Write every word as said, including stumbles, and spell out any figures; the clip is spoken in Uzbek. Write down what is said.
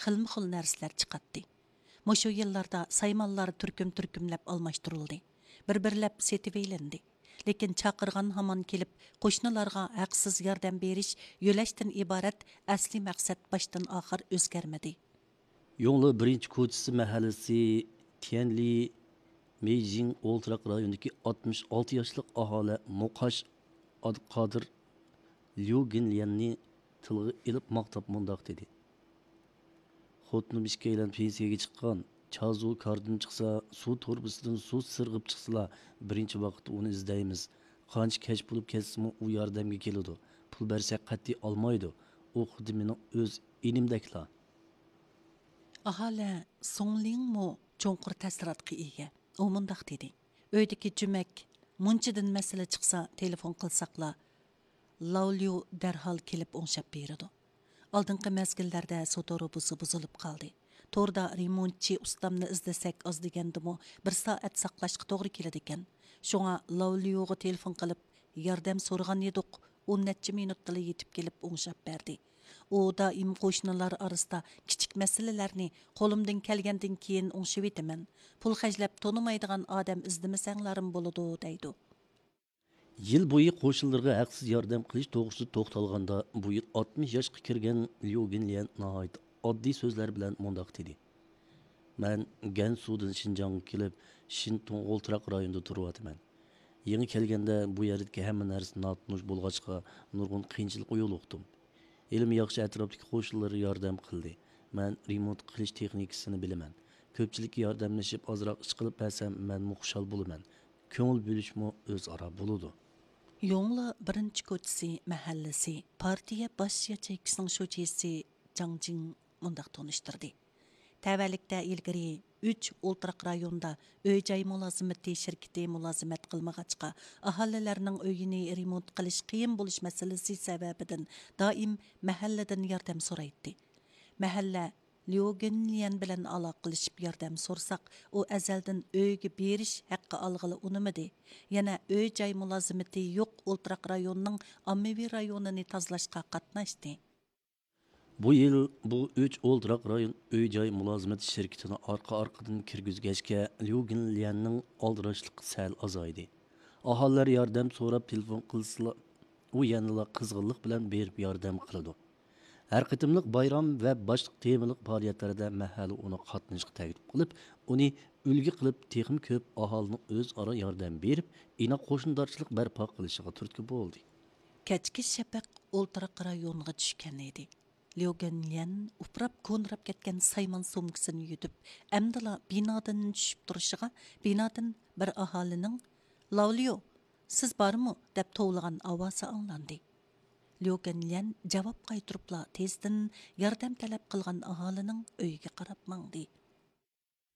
xilma-xil narsalar chiqatdi. Moşu yıllarda saymanlar türküm-türkümlep almaştırıldı. Bir-birlep setiveylindi. Lekin çaqırgan haman kelip qo'shnilarga haqsız yordam berish yo'lashdan iborat asli maqsad boshdan oxir o'zgarmadi. Yongli birinchi ko'chasi mahallasi Tianli Meijing O'ltiraq rayonidagi oltmish olti yoshli aholi Moqash Adqodir Liu Ginlianni tilga ilib maqtab mundoq dedi. Xotinim ishga aylanib pensiyaga chiqqan, Chazu kardan chiqsa, suv torbisidan suv sirg'ib chiqsalar, birinchi vaqt uni izlaymiz. Qancha kech bo'lib ketsimi, u yordamga keladi. Pul bersak qat'iy olmaydi. U xuddi mening o'z inimdaklar. Aholi Songlingmo cho'nqur ta'sirotga ega. U mundoq dedi. Uydagi jumak munchidan masala chiqsa, telefon qilsaqla, Laoliu darhol kelib o'ngshab beradi. Алдыңғы мәзгілдерде соторобусы бузылып қалды. Торда ремонтчы устамны izdesak az degandimi bir saat saqlashga to'g'ri keladi ekan. Shunga Laoliuga telefon qilib yordam so'ragan edik. o'n necha minutda yetib kelib o'ngshab berdi. U doim qo'shnilar orasida kichik masalalarni qo'limdan kelgandan keyin o'ngshab etaman. Pul xajlab tonimaydigan odam izdimasanglarim bo'ladi deydi. Yil bo'yi qo'shnilarga haqsiz yordam qilish to'g'risida to'xtalganda bu yil oltmish yoshga kirgan Liu Ginlian nihoyat oddiy so'zlar bilan mundoq dedi. Men Gansudan Shinjongga kelib, Shintung O'ltiraq rayonida turyapman. Yangi kelganda bu yerdagi hamma narsa notnush bo'lg'achqa nurg'un qiyinchilik yo'liqdim. Elim yaxshi atrofdagi qo'shnilar yordam qildi. Men remont qilish texnikasini bilaman. Ko'pchilik yordamlashib ozroq ish qilib bersam, men xushal bo'laman. Ko'ngil bo'lishmo o'zaro bo'ladi. Yongli birinchi ko'chasi mahallasi partiya bosh yacheykining sho'chisi Zhang Jing mundaq tonishtirdi. Tavallikda ilgari uch O'ltiraq rayonda uy-joy mulozimati shirkati mulozimat qilmag'achqa aholilarning uyini remont qilish qiyin bo'lish masalasi sababidan doim mahalladan yordam so'raydi. Mahalla Liu Ginlian bilan aloqalashib yordam so'rsak, u azaldan uyga berish haqqi olg'ili unimidi. Yana uy-joy mulozimati yo'q O'ltiraq rayonining ommaviy rayonini tozalashga qatnashdi. Bu yil bu uch O'ltiraq rayon uy-joy mulozimati shirkatini orqa-orqadan kirgizgachga Liu Ginlianning oldirashliq sal azaydi. Aholilar yordam so'rab telefon qilsalar, u yanada qizg'inlik bilan berib yordam qiladi. Har qitimliq bayram va boshqa temalik faoliyatlarda mahalla uni qatnashga taklif qilib, uni ulgi qilib texim ko'p aholini o'zaro yordam berib, ina qo'shnidoshlik barpo qilishiga turtki bo'ldi. Kechki shafaq O'ltiraq rayoniga tushgan edi. Liu Ginlian uprab ko'nrab ketgan saymon sumkasini yutib, amdala binodan tushib turishiga, binodan bir aholining "Laoliu, siz bormi?" deb tovlagan ovozi anglandi. Liu Ginlian javob qaytiribla tezdan yordam talab qilgan aholining uyiga qarab mangdi.